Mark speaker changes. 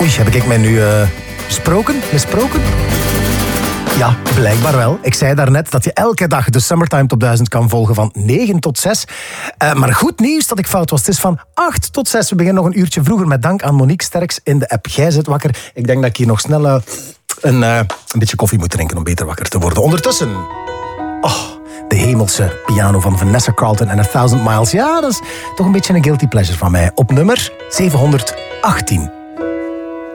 Speaker 1: Oei, heb ik mij nu misproken? Ja, blijkbaar wel. Ik zei daarnet dat je elke dag de Summertime Top 1000 kan volgen van 9 tot 6. Maar goed nieuws dat ik fout was. Het is van 8 tot 6. We beginnen nog een uurtje vroeger met dank aan Monique Sterks in de app. Jij zit wakker. Ik denk dat ik hier nog snel een beetje koffie moet drinken om beter wakker te worden. Ondertussen... de hemelse piano van Vanessa Carlton en 1000 Miles. Ja, dat is toch een beetje een guilty pleasure van mij. Op nummer 718.